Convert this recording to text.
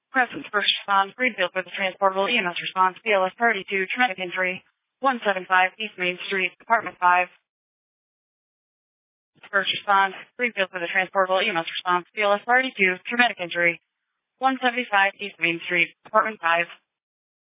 Presence first response, Greenfield for the transportable EMS response, BLS priority 2, traumatic injury, 175 East Main Street, Apartment 5. First response, Greenfield for the transportable EMS response, BLS priority 2, traumatic injury, 175 East Main Street, Apartment 5.